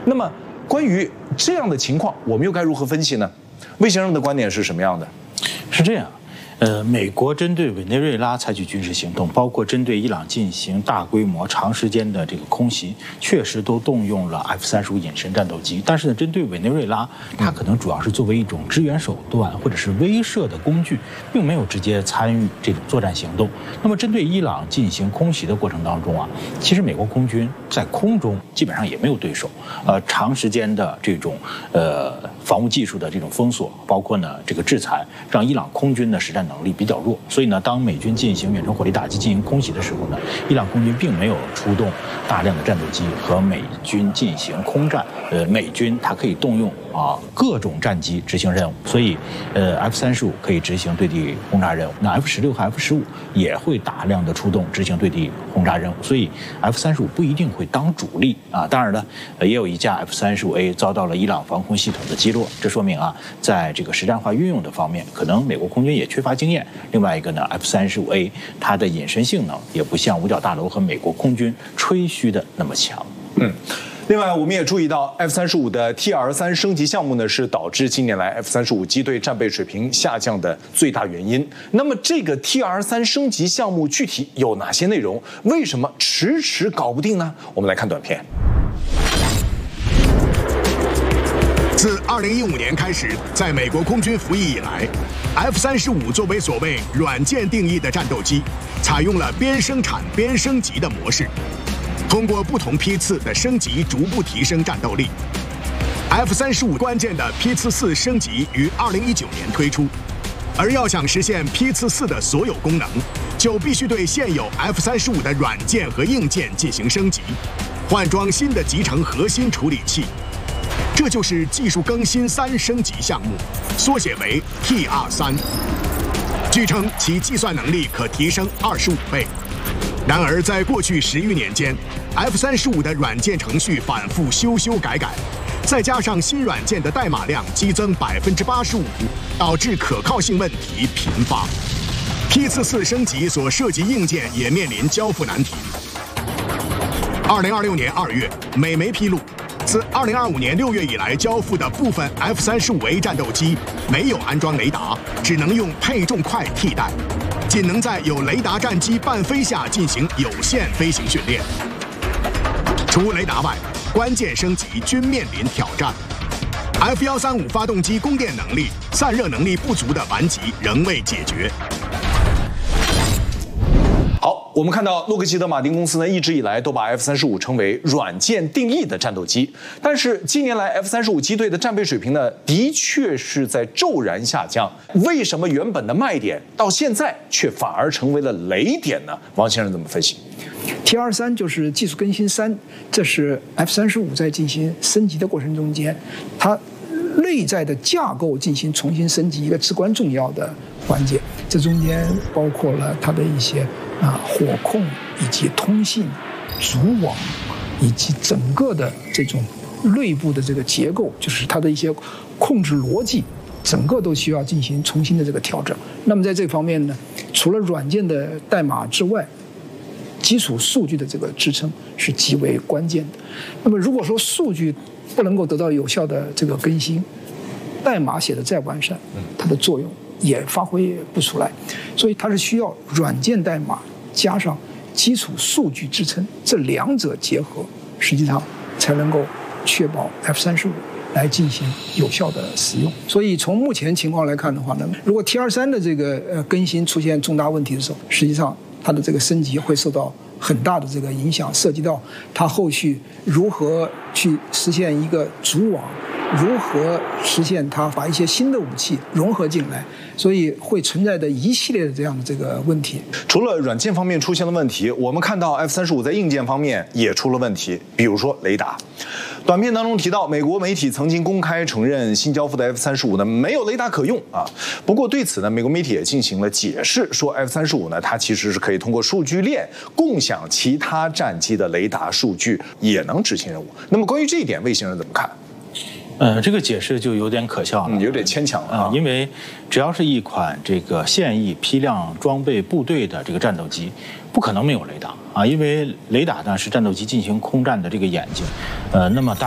那么关于这样的情况，我们又该如何分析呢？魏先生的观点是什么样的？ 是这样。美国针对委内瑞拉采取军事行动，包括针对伊朗进行大规模、长时间的这个空袭，确实都动用了 F-35隐身战斗机。但是呢，针对委内瑞拉，它可能主要是作为一种支援手段或者是威慑的工具，并没有直接参与这种作战行动。那么，针对伊朗进行空袭的过程当中啊，其实美国空军在空中基本上也没有对手。长时间的这种防务技术的这种封锁，包括呢这个制裁，让伊朗空军的实战能力比较弱，所以呢，当美军进行远程火力打击进行空袭的时候呢，伊朗空军并没有出动大量的战斗机和美军进行空战。美军它可以动用各种战机执行任务，所以F-35可以执行对地轰炸任务，那 F-16和 F-15也会大量的出动执行对地轰炸任务，所以 F-35不一定会当主力啊。当然呢，也有一架 F-35A 遭到了伊朗防空系统的击落，这说明在这个实战化运用的方面，可能美国空军也缺乏经验。另外一个呢 ，F-35A 它的隐身性能也不像五角大楼和美国空军吹嘘的那么强。 另外，我们也注意到 F-35的 TR-3升级项目呢，是导致近年来 F-35机队战备水平下降的最大原因。那么，这个 TR-3升级项目具体有哪些内容？为什么迟迟搞不定呢？我们来看短片。 自2015年开始，在美国空军服役以来 ，F-35作为所谓软件定义的战斗机，采用了边生产边升级的模式。通过不同批次的升级，逐步提升战斗力。F-35关键的批次4升级于2019年推出，而要想实现批次4的所有功能，就必须对现有 F-35的软件和硬件进行升级，换装新的集成核心处理器。这就是技术更新3升级项目，缩写为 TR-3。据称其计算能力可提升25倍。然而，在过去10余年间 ，F-35的软件程序反复修改，再加上新软件的代码量激增85%，导致可靠性问题频发。批次4升级所涉及硬件也面临交付难题。2026年2月，美媒披露，自2025年6月以来交付的部分 F-35A 战斗机没有安装雷达，只能用配重块替代。仅能在有雷达战机伴飞下进行有限飞行训练。除雷达外，关键升级均面临挑战。F-135发动机供电能力、散热能力不足的顽疾仍未解决。 好，我们看到洛克希德马丁公司呢，一直以来都把 F-35称为软件定义的战斗机，但是近年来 F-35机队的战备水平呢，的确是在骤然下降。为什么原本的卖点到现在却反而成为了雷点呢？王先生怎么分析 ？TR-3就是技术更新3，这是 F-35在进行升级的过程中间，它内在的架构进行重新升级一个至关重要的环节。这中间包括了它的一些火控以及通信、组网以及整个的这种内部的这个结构，就是它的一些控制逻辑，整个都需要进行重新的这个调整。那么在这方面呢，除了软件的代码之外，基础数据的这个支撑是极为关键的。那么如果说数据不能够得到有效的这个更新，代码写的再完善，它的作用也发挥不出来。所以它是需要软件代码加上基础数据支撑，这两者结合，实际上才能够确保 F-35来进行有效的使用。所以从目前情况来看的话呢，如果 TR-3的这个更新出现重大问题的时候，实际上它的这个升级会受到很大的这个影响，涉及到它后续如何去实现一个组网，如何实现它把一些新的武器融合进来，所以会存在的一系列的这样的这个问题。 除了软件方面出现了问题，我们看到 F-35在硬件方面也出了问题，比如说雷达。短片当中提到，美国媒体曾经公开承认新交付的 F-35呢没有雷达可用啊。不过对此呢，美国媒体也进行了解释，说 F-35呢它其实是可以通过数据链共享其他战机的雷达数据，也能执行任务。那么关于这一点，魏先生怎么看？ 这个解释就有点可笑了， 有点牵强了因为只要是一款这个现役批量装备部队的这个战斗机，不可能没有雷达啊，因为雷达呢是战斗机进行空战的这个眼睛，那么